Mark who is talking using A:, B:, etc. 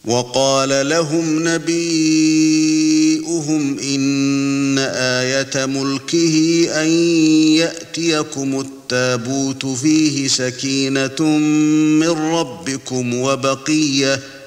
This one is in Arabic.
A: وقال لهم نبيؤهم إن آية ملكه أن يأتيكم التابوت فيه سكينة من ربكم